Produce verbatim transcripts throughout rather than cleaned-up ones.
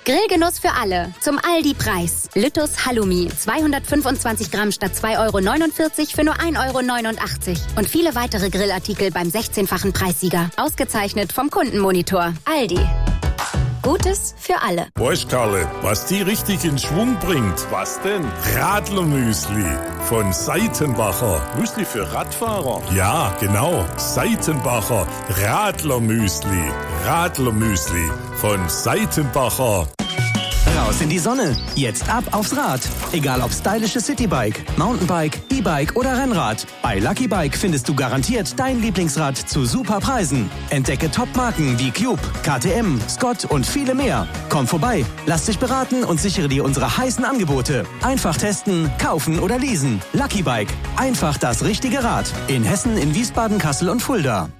Grillgenuss für alle. Zum Aldi-Preis. Lüttus Halloumi. zweihundertfünfundzwanzig Gramm statt zwei Euro neunundvierzig für nur ein Euro neunundachtzig. Und viele weitere Grillartikel beim sechzehnfachen Preissieger. Ausgezeichnet vom Kundenmonitor. Aldi. Gutes für alle. Weißt Karle, was die richtig in Schwung bringt? Was denn? Radlermüsli von Seitenbacher. Müsli für Radfahrer? Ja, genau. Seitenbacher Radlermüsli. Radlermüsli von Seitenbacher. Raus in die Sonne. Jetzt ab aufs Rad. Egal ob stylisches Citybike, Mountainbike, E-Bike oder Rennrad. Bei Lucky Bike findest du garantiert dein Lieblingsrad zu super Preisen. Entdecke Top-Marken wie Cube, K T M, Scott und viele mehr. Komm vorbei, lass dich beraten und sichere dir unsere heißen Angebote. Einfach testen, kaufen oder leasen. Lucky Bike. Einfach das richtige Rad. In Hessen, in Wiesbaden, Kassel und Fulda.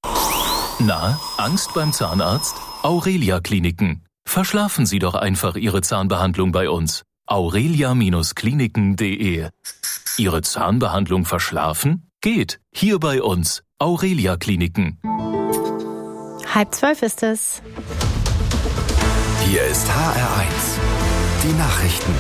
Na, Angst beim Zahnarzt? Aurelia Kliniken. Verschlafen Sie doch einfach Ihre Zahnbehandlung bei uns. aurelia Kliniken punkt de. Ihre Zahnbehandlung verschlafen? Geht. Hier bei uns. Aurelia Kliniken. Halb zwölf ist es. Hier ist H R eins. Die Nachrichten.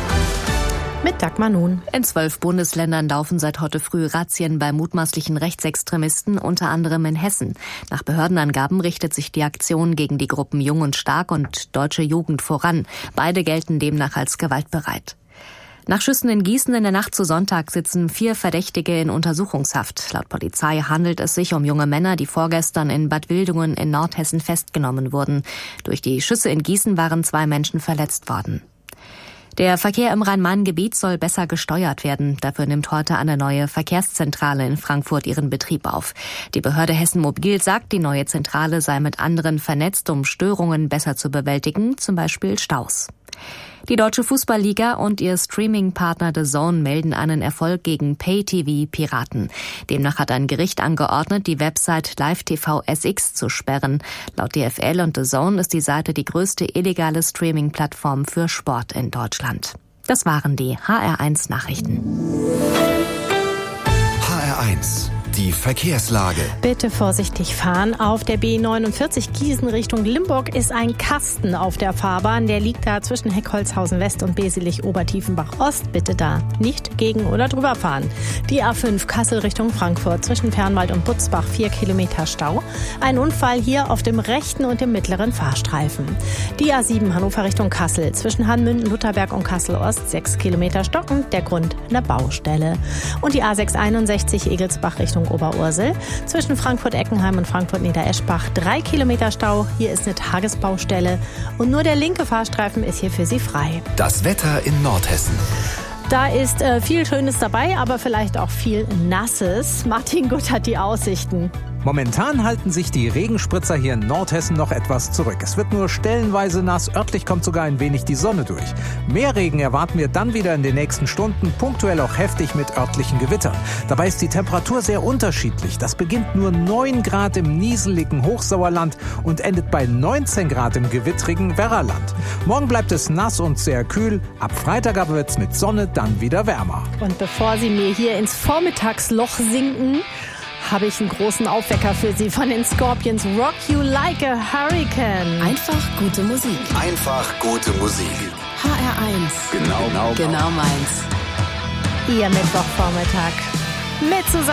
Mit Dagmar Nun. In zwölf Bundesländern laufen seit heute früh Razzien bei mutmaßlichen Rechtsextremisten, unter anderem in Hessen. Nach Behördenangaben richtet sich die Aktion gegen die Gruppen Jung und Stark und Deutsche Jugend voran. Beide gelten demnach als gewaltbereit. Nach Schüssen in Gießen in der Nacht zu Sonntag sitzen vier Verdächtige in Untersuchungshaft. Laut Polizei handelt es sich um junge Männer, die vorgestern in Bad Wildungen in Nordhessen festgenommen wurden. Durch die Schüsse in Gießen waren zwei Menschen verletzt worden. Der Verkehr im Rhein-Main-Gebiet soll besser gesteuert werden. Dafür nimmt heute eine neue Verkehrszentrale in Frankfurt ihren Betrieb auf. Die Behörde Hessen Mobil sagt, die neue Zentrale sei mit anderen vernetzt, um Störungen besser zu bewältigen, zum Beispiel Staus. Die Deutsche Fußballliga und ihr Streaming-Partner The Zone melden einen Erfolg gegen Pay-T V-Piraten. Demnach hat ein Gericht angeordnet, die Website Live T V S X zu sperren. Laut D F L und The Zone ist die Seite die größte illegale Streaming-Plattform für Sport in Deutschland. Das waren die H R eins Nachrichten. H R eins. Die Verkehrslage. Bitte vorsichtig fahren. Auf der B neunundvierzig Gießen Richtung Limburg ist ein Kasten auf der Fahrbahn. Der liegt da zwischen Heckholzhausen West und Beselich-Obertiefenbach Ost. Bitte da nicht gegen oder drüber fahren. Die A fünf Kassel Richtung Frankfurt zwischen Fernwald und Butzbach vier Kilometer Stau. Ein Unfall hier auf dem rechten und dem mittleren Fahrstreifen. Die A sieben Hannover Richtung Kassel zwischen Hanmünden, Lutherberg und Kassel Ost sechs Kilometer stockend. Der Grund eine Baustelle. Und die A sechs einundsechzig Egelsbach Richtung Oberursel. Zwischen Frankfurt-Eckenheim und Frankfurt-Niedereschbach drei Kilometer Stau. Hier ist eine Tagesbaustelle und nur der linke Fahrstreifen ist hier für Sie frei. Das Wetter in Nordhessen. Da ist äh, viel Schönes dabei, aber vielleicht auch viel Nasses. Martin Gutt hat die Aussichten. Momentan halten sich die Regenspritzer hier in Nordhessen noch etwas zurück. Es wird nur stellenweise nass, örtlich kommt sogar ein wenig die Sonne durch. Mehr Regen erwarten wir dann wieder in den nächsten Stunden, punktuell auch heftig mit örtlichen Gewittern. Dabei ist die Temperatur sehr unterschiedlich. Das beginnt nur neun Grad im nieseligen Hochsauerland und endet bei neunzehn Grad im gewittrigen Werraland. Morgen bleibt es nass und sehr kühl. Ab Freitag aber wird es mit Sonne dann wieder wärmer. Und bevor Sie mir hier ins Vormittagsloch sinken, habe ich einen großen Aufwecker für Sie von den Scorpions. Rock You Like a Hurricane. Einfach gute Musik. Einfach gute Musik. H R eins. Genau, genau, genau meins. Ihr Mittwochvormittag mit Susanne